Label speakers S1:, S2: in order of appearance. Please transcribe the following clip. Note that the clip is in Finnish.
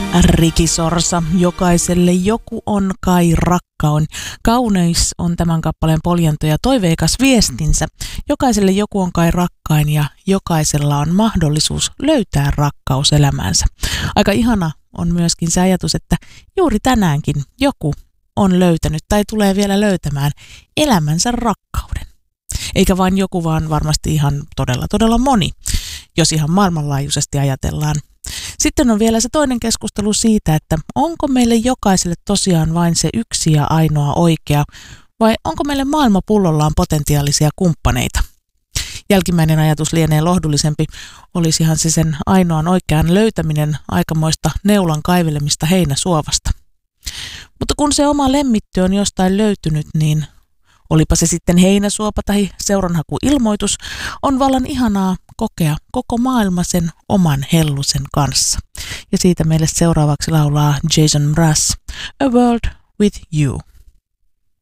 S1: Riki Sorsa, jokaiselle joku on kai rakkaun. Kauneus on tämän kappaleen poljanto ja toiveikas viestinsä. Jokaiselle joku on kai rakkain ja jokaisella on mahdollisuus löytää rakkaus elämäänsä. Aika ihana on myöskin se ajatus, että juuri tänäänkin joku on löytänyt tai tulee vielä löytämään elämänsä rakkauden. Eikä vain joku, vaan varmasti ihan todella moni, jos ihan maailmanlaajuisesti ajatellaan. Sitten on vielä se toinen keskustelu siitä, että onko meille jokaiselle tosiaan vain se yksi ja ainoa oikea, vai onko meille maailma pullollaan potentiaalisia kumppaneita. Jälkimmäinen ajatus lienee lohdullisempi, olisihan se sen ainoan oikean löytäminen aikamoista neulan kaivelemista heinäsuovasta. Mutta kun se oma lemmitty on jostain löytynyt, niin olipa se sitten heinäsuopa tai seuranhakuilmoitus, on vallan ihanaa kokea koko maailma sen oman hellusen kanssa. Ja siitä meille seuraavaksi laulaa Jason Mraz, A World with You.